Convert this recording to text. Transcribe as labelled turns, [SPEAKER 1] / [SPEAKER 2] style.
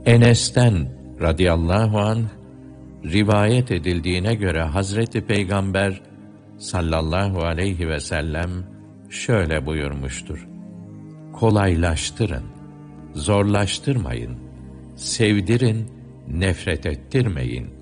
[SPEAKER 1] Enes'ten radıyallahu anh rivayet edildiğine göre Hazreti Peygamber sallallahu aleyhi ve sellem şöyle buyurmuştur: Kolaylaştırın, zorlaştırmayın, sevdirin, nefret ettirmeyin.